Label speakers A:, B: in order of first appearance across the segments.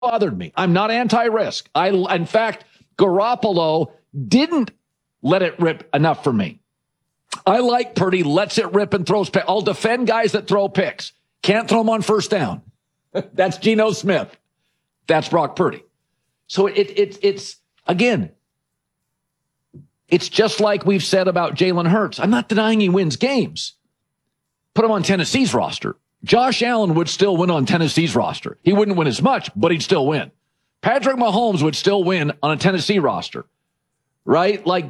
A: bothered me. I'm not anti-risk. In fact, Garoppolo didn't let it rip enough for me. I like Purdy, lets it rip and throws picks. I'll defend guys that throw picks. Can't throw them on first down. That's Geno Smith. That's Brock Purdy. So it's again, it's just like we've said about Jalen Hurts. I'm not denying he wins games. Put him on Tennessee's roster. Josh Allen would still win on Tennessee's roster. He wouldn't win as much, but he'd still win. Patrick Mahomes would still win on a Tennessee roster, right? Like,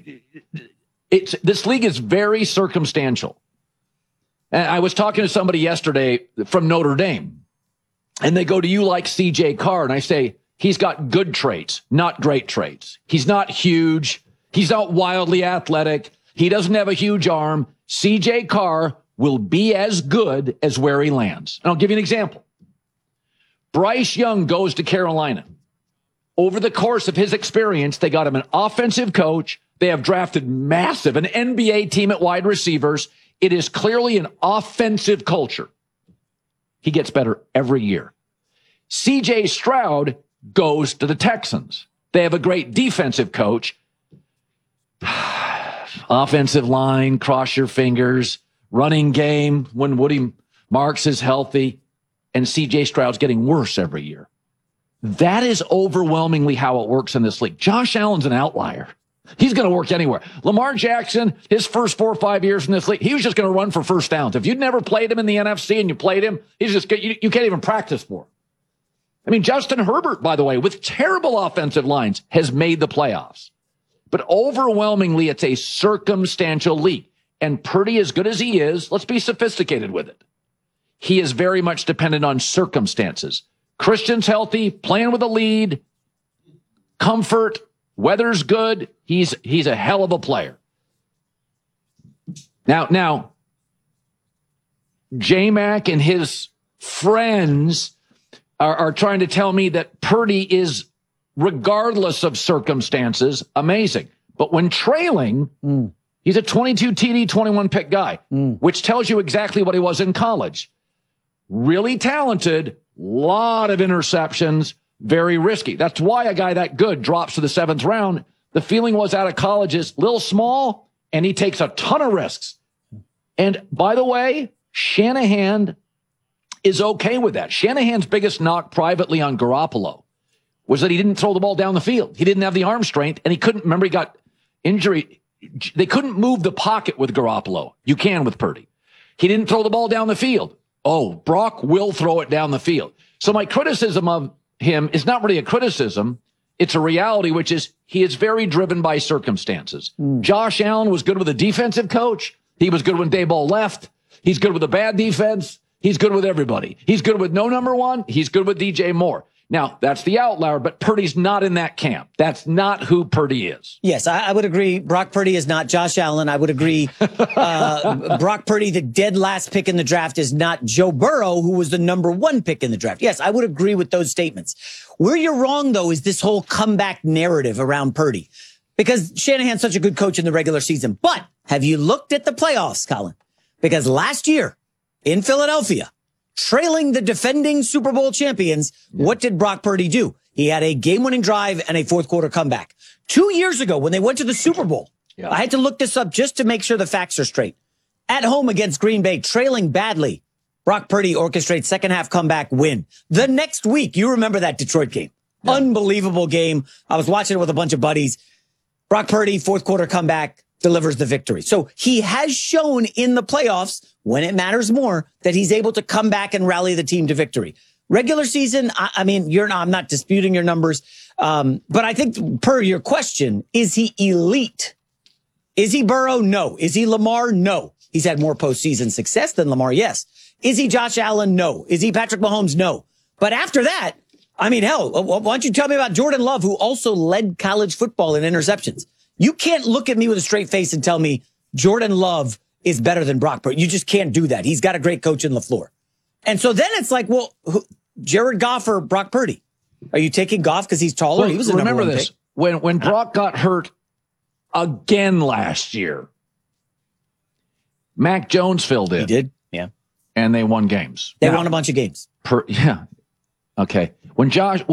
A: this league is very circumstantial. And I was talking to somebody yesterday from Notre Dame, and they go, "Do you like CJ Carr?" And I say, he's got good traits, not great traits. He's not huge. He's not wildly athletic. He doesn't have a huge arm. CJ Carr will be as good as where he lands. And I'll give you an example. Bryce Young goes to Carolina. Over the course of his experience, they got him an offensive coach. They have drafted massive, an NBA team at wide receivers. It is clearly an offensive culture. He gets better every year. CJ Stroud goes to the Texans. They have a great defensive coach. Offensive line, cross your fingers. Running game when Woody Marks is healthy, and C.J. Stroud's getting worse every year. That is overwhelmingly how it works in this league. Josh Allen's an outlier. He's going to work anywhere. Lamar Jackson, his first 4 or 5 years in this league, he was just going to run for first downs. If you'd never played him in the NFC and you played him, he's just you can't even practice for him. I mean, Justin Herbert, by the way, with terrible offensive lines, has made the playoffs. But overwhelmingly, it's a circumstantial league. And Purdy, as good as he is, let's be sophisticated with it. He is very much dependent on circumstances. Christian's healthy, playing with a lead, comfort, weather's good. He's a hell of a player. Now, J-Mac and his friends are trying to tell me that Purdy is, regardless of circumstances, amazing. But when trailing, he's a 22 TD, 21 pick guy, which tells you exactly what he was in college. Really talented, lot of interceptions, very risky. That's why a guy that good drops to the 7th round. The feeling was out of college is a little small, and he takes a ton of risks. And by the way, Shanahan is okay with that. Shanahan's biggest knock privately on Garoppolo was that he didn't throw the ball down the field. He didn't have the arm strength, and he couldn't, remember, he got injury. They couldn't move the pocket with Garoppolo. You can with Purdy. He didn't throw the ball down the field. Oh, Brock will throw it down the field. So my criticism of him is not really a criticism. It's a reality, which is he is very driven by circumstances. Josh Allen was good with a defensive coach. He was good when Daboll left. He's good with a bad defense. He's good with everybody. He's good with no number one. He's good with DJ Moore. Now, that's the outlier, but Purdy's not in that camp. That's not who Purdy is.
B: Yes, I would agree. Brock Purdy is not Josh Allen. I would agree. Brock Purdy, the dead last pick in the draft, is not Joe Burrow, who was the number 1 pick in the draft. Yes, I would agree with those statements. Where you're wrong, though, is this whole comeback narrative around Purdy. Because Shanahan's such a good coach in the regular season. But have you looked at the playoffs, Colin? Because last year in Philadelphia, trailing the defending Super Bowl champions, what did Brock Purdy do? He had a game-winning drive and a fourth quarter comeback. 2 years ago, when they went to the Super Bowl, I had to look this up just to make sure the facts are straight. At home against Green Bay, trailing badly, Brock Purdy orchestrates second half comeback win. The next week, you remember that Detroit game. Yeah. Unbelievable game. I was watching it with a bunch of buddies. Brock Purdy, fourth quarter comeback, delivers the victory. So he has shown in the playoffs, when it matters more, that he's able to come back and rally the team to victory. Regular season, I mean, I'm not disputing your numbers. But I think per your question, is he elite? Is he Burrow? No. Is he Lamar? No. He's had more postseason success than Lamar. Yes. Is he Josh Allen? No. Is he Patrick Mahomes? No. But after that, I mean, hell, why don't you tell me about Jordan Love, who also led college football in interceptions? You can't look at me with a straight face and tell me Jordan Love is better than Brock Purdy. You just can't do that. He's got a great coach in LaFleur. And so then it's like, well, Jared Goff or Brock Purdy? Are you taking Goff because he's taller?
A: Well,
B: he was a
A: remember this.
B: Pick.
A: When Brock got hurt again last year, Mac Jones filled in.
B: He did, yeah.
A: And they won games.
B: They won a bunch of games.
A: Yeah. Okay. When Josh